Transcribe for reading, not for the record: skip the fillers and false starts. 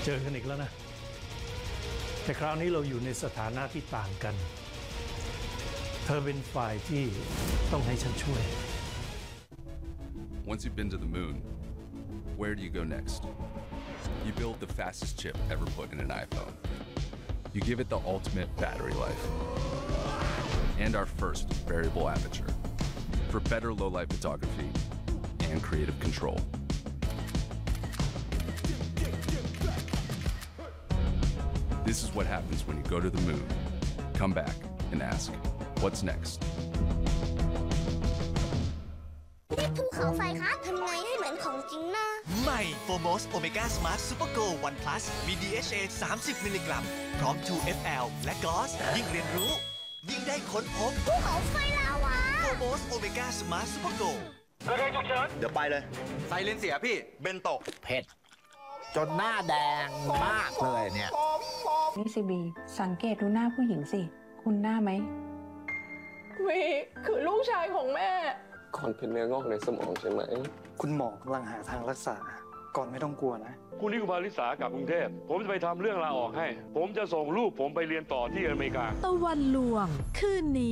เจอกันอีกแล้วนะแต่คราวนี้เราอยู่ในสถานะที่ต่างกันเธอเป็นฝ่ายที่ต้องให้ฉันช่วย Once you've been to the moon, where do you go next? You build the fastest chip ever put in an iPhone. You give it the ultimate battery life. And our first variable aperture for better low-light photography and creative control. This is what happens when you go to the moon, come back, and ask, what's next? นี่ภูเขาไฟคะทำไงให้เหมือนของจริงนะใหม่ Formos Omega Smart Super Go One Plus มี DHA 30 มิลลิกรัมพร้อม 2FL และ GOS ยิ่งเรียนรู้ ยิ่งได้ค้นพบภูเขาไฟลาวา Formos Omega Smart Super Go เดี๋ยวไปเลยไซเลนเสียพี่เบนโตะเผ็ดจนหน้าแดงมากเลยเนี่ยนี่สิบีสังเกตดูหน้าผู้หญิงสิ คุณหน้าไหมวีคือลูกชายของแม่ก่อนเป็นเนื้องอกในสมองใช่ไหมคุณหมอกำลังหาทางรักษา ก่อนไม่ต้องกลัวนะคุณนิคุพาลิสากลับกรุงเทพผมจะไปทำเรื่องลาออกให้ ผมจะส่งลูกผมไปเรียนต่อที่อเมริกาตะวันลวงคืนนี้